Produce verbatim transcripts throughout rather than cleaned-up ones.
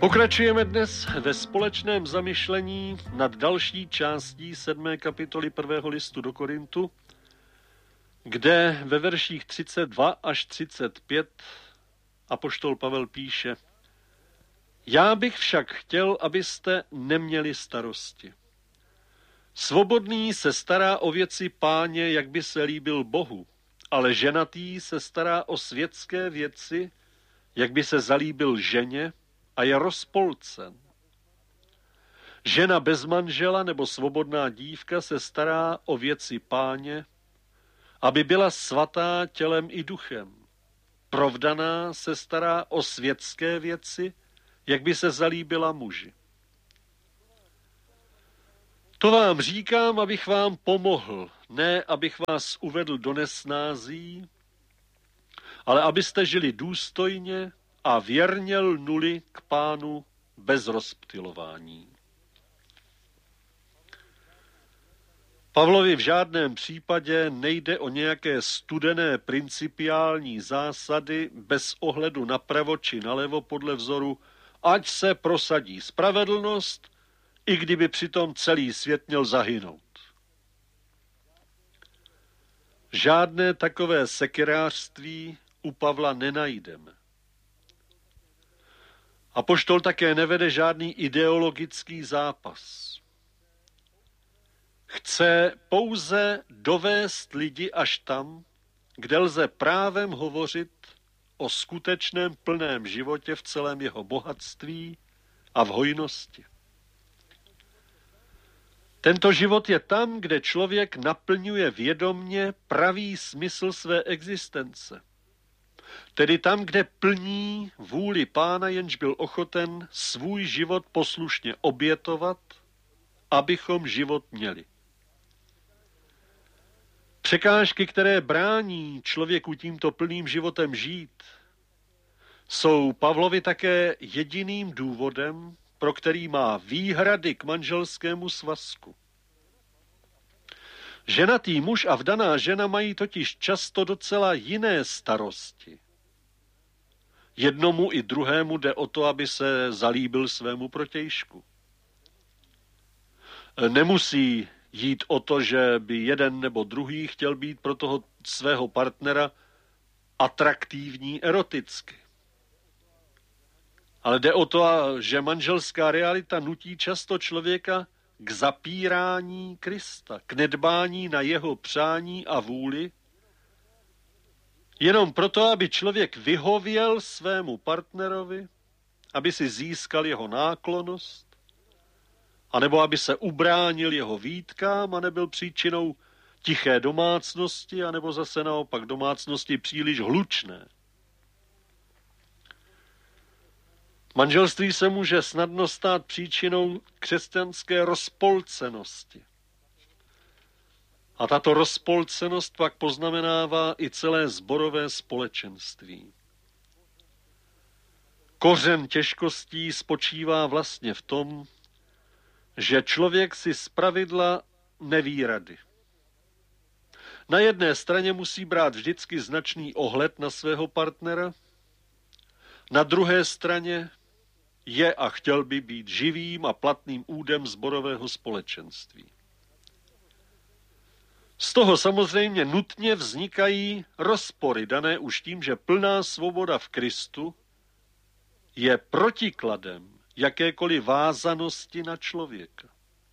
Pokračujeme dnes ve společném zamyšlení nad další částí sedmé kapitoly prvého listu do Korintu, kde ve verších třicet dva až třicet pět apoštol Pavel píše: Já bych však chtěl, abyste neměli starosti. Svobodný se stará o věci Páně, jak by se líbil Bohu, ale ženatý se stará o světské věci, jak by se zalíbil ženě, a je rozpolcen. Žena bez manžela nebo svobodná dívka se stará o věci Páně, aby byla svatá tělem i duchem. Provdaná se stará o světské věci, jak by se zalíbila muži. To vám říkám, abych vám pomohl, ne abych vás uvedl do nesnází, ale abyste žili důstojně a věrně lnuli k Pánu bez rozptylování. Pavlovi v žádném případě nejde o nějaké studené principiální zásady bez ohledu napravo či nalevo podle vzoru, ať se prosadí spravedlnost, i kdyby přitom celý svět měl zahynout. Žádné takové sekerářství u Pavla nenajdeme. Apoštol také nevede žádný ideologický zápas. Chce pouze dovést lidi až tam, kde lze právem hovořit o skutečném plném životě v celém jeho bohatství a v hojnosti. Tento život je tam, kde člověk naplňuje vědomně pravý smysl své existence. Tedy tam, kde plní vůli Pána, jenž byl ochoten svůj život poslušně obětovat, abychom život měli. Překážky, které brání člověku tímto plným životem žít, jsou Pavlovi také jediným důvodem, pro který má výhrady k manželskému svazku. Ženatý muž a vdaná žena mají totiž často docela jiné starosti. Jednomu i druhému jde o to, aby se zalíbil svému protějšku. Nemusí jít o to, že by jeden nebo druhý chtěl být pro toho svého partnera atraktivní eroticky. Ale jde o to, že manželská realita nutí často člověka k zapírání Krista, k nedbání na jeho přání a vůli, jenom proto, aby člověk vyhověl svému partnerovi, aby si získal jeho náklonnost, anebo aby se ubránil jeho výtkám a nebyl příčinou tiché domácnosti, anebo zase naopak domácnosti příliš hlučné. Manželství se může snadno stát příčinou křesťanské rozpolcenosti. A tato rozpolcenost pak poznamenává i celé sborové společenství. Kořen těžkostí spočívá vlastně v tom, že člověk si zpravidla neví rady. Na jedné straně musí brát vždycky značný ohled na svého partnera, na druhé straně je a chtěl by být živým a platným údem sborového společenství. Z toho samozřejmě nutně vznikají rozpory, dané už tím, že plná svoboda v Kristu je protikladem jakékoliv vázanosti na člověka.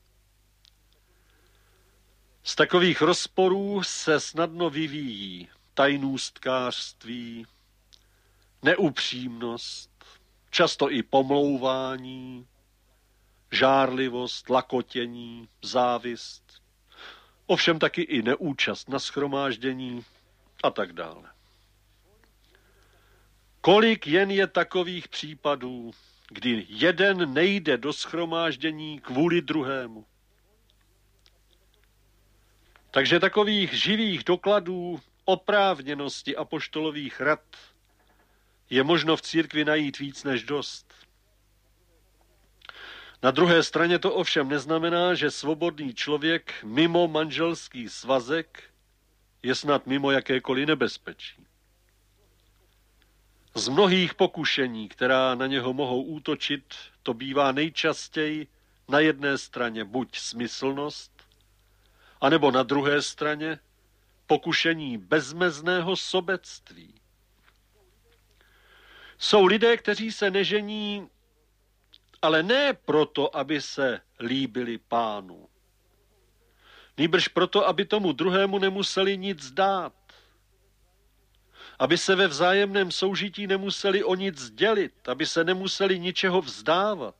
Z takových rozporů se snadno vyvíjí tajnůstkářství, neupřímnost, často i pomlouvání, žárlivost, lakotění, závist, ovšem taky i neúčast na shromáždění a tak dále. Kolik jen je takových případů, kdy jeden nejde do shromáždění kvůli druhému. Takže takových živých dokladů oprávněnosti apoštolových rad je možno v církvi najít víc než dost. Na druhé straně to ovšem neznamená, že svobodný člověk mimo manželský svazek je snad mimo jakékoliv nebezpečí. Z mnohých pokušení, která na něho mohou útočit, to bývá nejčastěji na jedné straně buď smyslnost, anebo na druhé straně pokušení bezmezného sobectví. Jsou lidé, kteří se nežení, ale ne proto, aby se líbili Pánu. Nýbrž proto, aby tomu druhému nemuseli nic dát. Aby se ve vzájemném soužití nemuseli o nic dělit, aby se nemuseli ničeho vzdávat.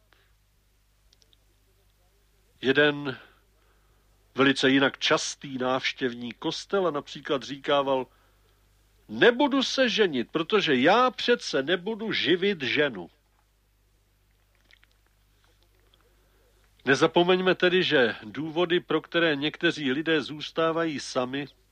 Jeden velice jinak častý návštěvník kostela například říkával: nebudu se ženit, protože já přece nebudu živit ženu. Nezapomeňme tedy, že důvody, pro které někteří lidé zůstávají sami,